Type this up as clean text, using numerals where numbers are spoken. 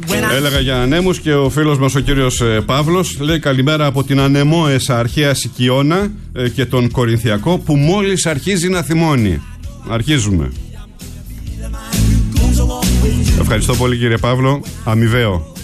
Έλεγα για ανέμους και ο φίλος μας ο κύριος Παύλος λέει καλημέρα από την ανεμόεσα αρχαία Σικιώνα και τον Κορινθιακό που μόλις αρχίζει να θυμώνει. Αρχίζουμε. Ευχαριστώ πολύ κύριε Παύλο. Αμοιβαίο.